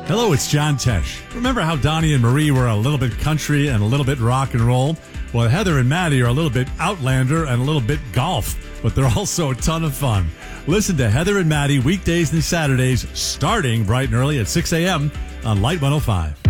Hello, it's John Tesh. Remember how Donnie and Marie were a little bit country and a little bit rock and roll? Well, Heather and Maddie are a little bit Outlander and a little bit golf, but they're also a ton of fun. Listen to Heather and Maddie weekdays and Saturdays starting bright and early at 6 a.m. on Light 105.